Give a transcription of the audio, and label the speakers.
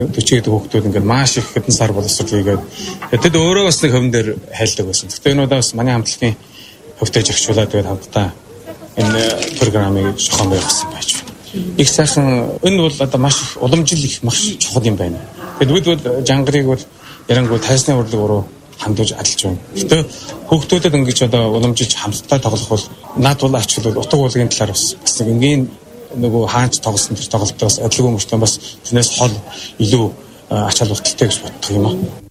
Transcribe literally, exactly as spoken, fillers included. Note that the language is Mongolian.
Speaker 1: төчгээд хүүхдүүд ингээд маш их хэдэн сар боловсрол хийгээд тэд өөрөө бас нэг хөвөн дээр хайлдаг байсан. Гэхдээ энэ удаас манай хамтлагийн хөвтэй жагчуулаад тэгээд хамтдаа энэ програмыг шохон байгуулсан байж байна. Их сайхан энэ бол одоо маш уламжил их маш чухал юм байна. Тэгээд бид бол жангарыг бол ярангуй тайсны урлаг руу хандуулж адилж байна. Гэхдээ хүүхдүүдэд ингэж одоо уламжилж хамтдаа тоглох бол над бол ач бол утга уулын талаар бас бас нэг энгийн нөгөө хаач тоглосон тэр тоглолтоос адилгүй мөртөө бас тэрнээс хол илүү ач холбогдолтой гэж боддог юм аа.